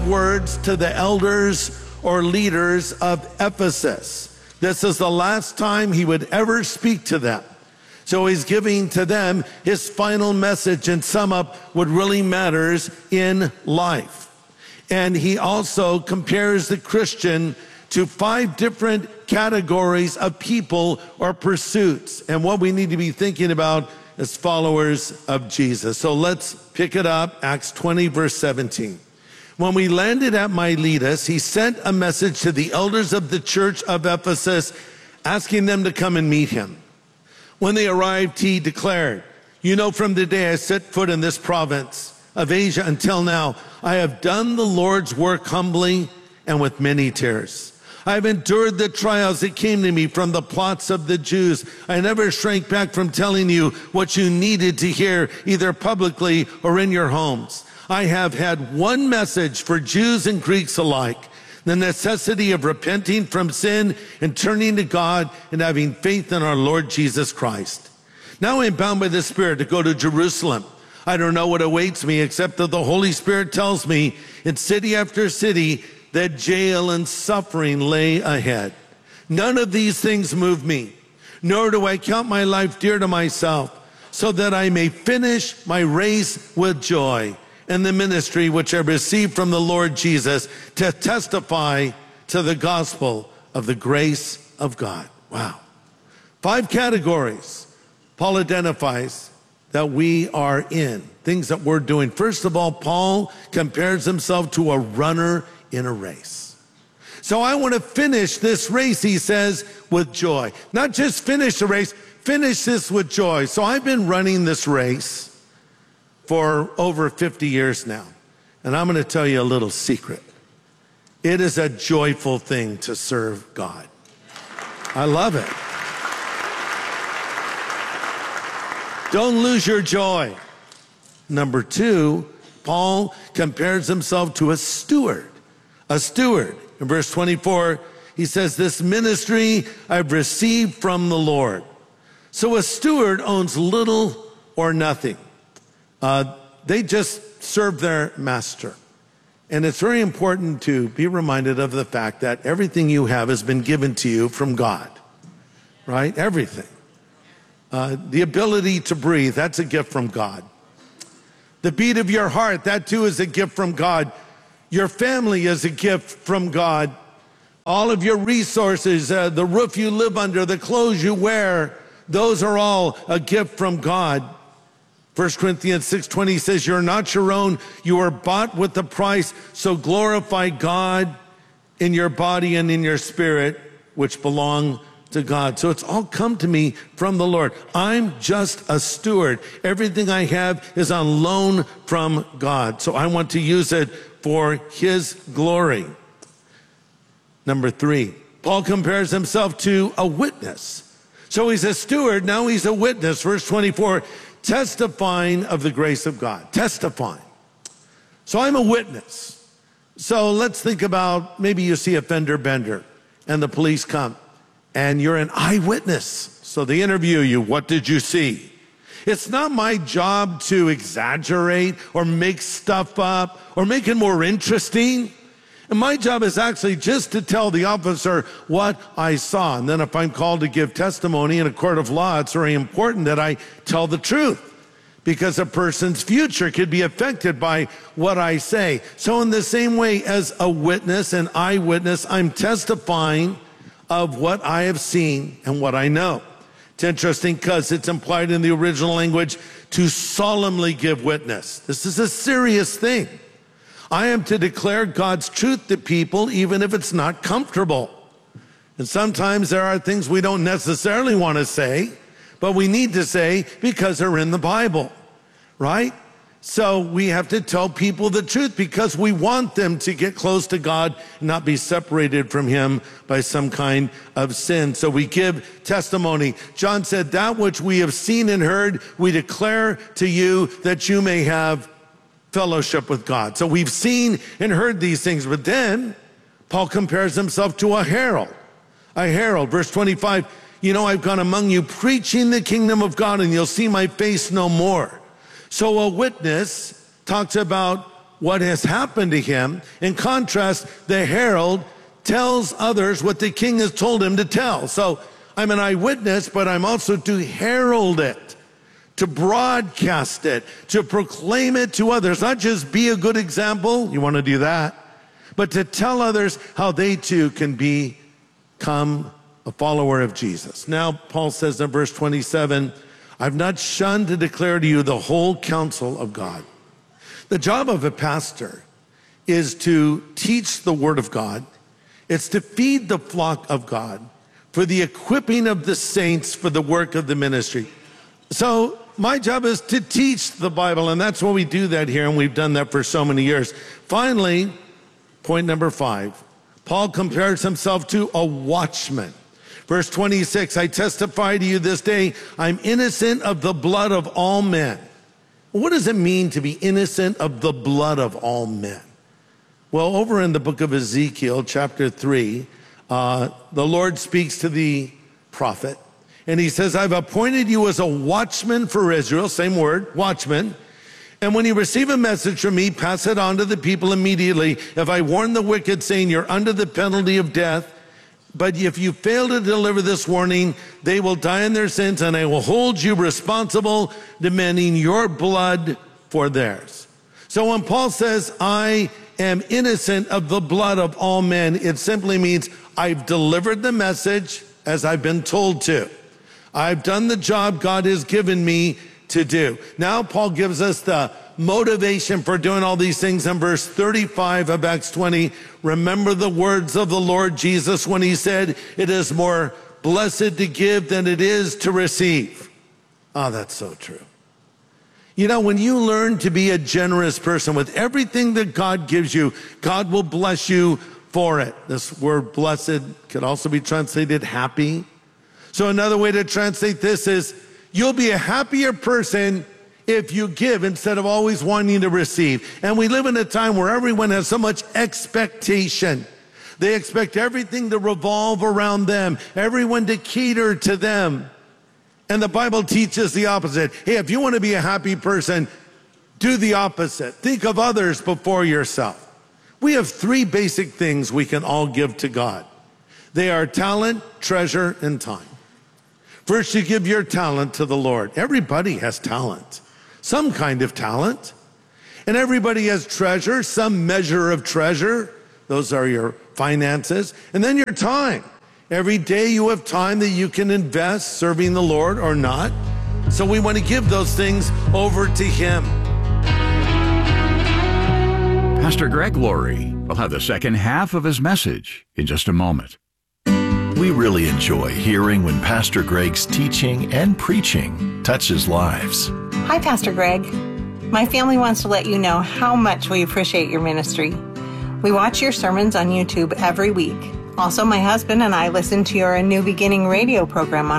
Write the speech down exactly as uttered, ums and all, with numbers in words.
words to the elders or leaders of Ephesus. This is the last time he would ever speak to them. So he's giving to them his final message and sum up what really matters in life. And he also compares the Christian to five different categories of people or pursuits and what we need to be thinking about as followers of Jesus. So let's pick it up, Acts twenty, verse seventeen. When we landed at Miletus, he sent a message to the elders of the church of Ephesus, asking them to come and meet him. When they arrived, he declared, "You know, from the day I set foot in this province of Asia until now, I have done the Lord's work humbly and with many tears. I have endured the trials that came to me from the plots of the Jews. I never shrank back from telling you what you needed to hear, either publicly or in your homes. I have had one message for Jews and Greeks alike, the necessity of repenting from sin and turning to God and having faith in our Lord Jesus Christ. Now I am bound by the Spirit to go to Jerusalem. I don't know what awaits me except that the Holy Spirit tells me in city after city that jail and suffering lay ahead. None of these things move me, nor do I count my life dear to myself, so that I may finish my race with joy and the ministry which I received from the Lord Jesus to testify to the gospel of the grace of God." Wow. Five categories Paul identifies that we are in, things that we're doing. First of all, Paul compares himself to a runner in a race. So I want to finish this race, he says, with joy. Not just finish the race, finish this with joy. So I've been running this race for over fifty years now. And I'm going to tell you a little secret. It is a joyful thing to serve God. I love it. Don't lose your joy. Number two, Paul compares himself to a steward. A steward. In verse twenty-four, he says, "This ministry I've received from the Lord." So a steward owns little or nothing. Uh, they just serve their master. And it's very important to be reminded of the fact that everything you have has been given to you from God, right? Everything. Uh, the ability to breathe, that's a gift from God. The beat of your heart, that too is a gift from God. Your family is a gift from God. All of your resources, uh, the roof you live under, the clothes you wear, those are all a gift from God. First Corinthians six twenty says, "You're not your own. You are bought with a price. So glorify God in your body and in your spirit, which belong to God." So it's all come to me from the Lord. I'm just a steward. Everything I have is on loan from God. So I want to use it for his glory. Number three, Paul compares himself to a witness. So he's a steward, now he's a witness. Verse twenty-four, testifying of the grace of God. Testifying. So I'm a witness. So let's think about, maybe you see a fender bender and the police come and you're an eyewitness. So they interview you. What did you see? It's not my job to exaggerate or make stuff up or make it more interesting. And my job is actually just to tell the officer what I saw. And then if I'm called to give testimony in a court of law, it's very important that I tell the truth, because a person's future could be affected by what I say. So in the same way as a witness, an eyewitness, I'm testifying of what I have seen and what I know. It's interesting because it's implied in the original language to solemnly give witness. This is a serious thing. I am to declare God's truth to people even if it's not comfortable. And sometimes there are things we don't necessarily want to say, but we need to say because they're in the Bible, right? So we have to tell people the truth because we want them to get close to God and not be separated from him by some kind of sin. So we give testimony. John said, that which we have seen and heard, we declare to you that you may have fellowship with God. So we've seen and heard these things, but then Paul compares himself to a herald. A herald, verse twenty-five, you know, I've gone among you preaching the kingdom of God and you'll see my face no more. So a witness talks about what has happened to him. In contrast, the herald tells others what the king has told him to tell. So I'm an eyewitness, but I'm also to herald it, to broadcast it, to proclaim it to others. Not just be a good example, you want to do that, but to tell others how they too can become a follower of Jesus. Now, Paul says in verse twenty-seven, I've not shunned to declare to you the whole counsel of God. The job of a pastor is to teach the word of God. It's to feed the flock of God for the equipping of the saints for the work of the ministry. So my job is to teach the Bible, and that's why we do that here, and we've done that for so many years. Finally, point number five, Paul compares himself to a watchman. Verse twenty-six, I testify to you this day, I'm innocent of the blood of all men. What does it mean to be innocent of the blood of all men? Well, over in the book of Ezekiel, chapter three, uh, the Lord speaks to the prophet, and he says, I've appointed you as a watchman for Israel, same word, watchman. And when you receive a message from me, pass it on to the people immediately. If I warn the wicked, saying you're under the penalty of death, but if you fail to deliver this warning, they will die in their sins, and I will hold you responsible, demanding your blood for theirs. So when Paul says, I am innocent of the blood of all men, it simply means I've delivered the message as I've been told to. I've done the job God has given me to do. Now Paul gives us the motivation for doing all these things in verse thirty-five of Acts twenty. Remember the words of the Lord Jesus when he said, it is more blessed to give than it is to receive. Oh, that's so true. You know, when you learn to be a generous person with everything that God gives you, God will bless you for it. This word blessed could also be translated happy. So another way to translate this is, you'll be a happier person if you give instead of always wanting to receive. And we live in a time where everyone has so much expectation. They expect everything to revolve around them, everyone to cater to them. And the Bible teaches the opposite. Hey, if you want to be a happy person, do the opposite. Think of others before yourself. We have three basic things we can all give to God. They are talent, treasure, and time. First, you give your talent to the Lord. Everybody has talent, some kind of talent. And everybody has treasure, some measure of treasure. Those are your finances. And then your time. Every day you have time that you can invest serving the Lord or not. So we want to give those things over to Him. Pastor Greg Laurie will have the second half of his message in just a moment. We really enjoy hearing when Pastor Greg's teaching and preaching touches lives. Hi, Pastor Greg. My family wants to let you know how much we appreciate your ministry. We watch your sermons on YouTube every week. Also, my husband and I listen to your A New Beginning radio program on